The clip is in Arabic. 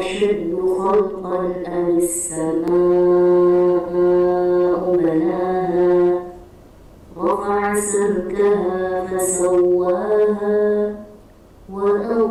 أشد خلقا أم السماء بناها رفع سمكها فسواها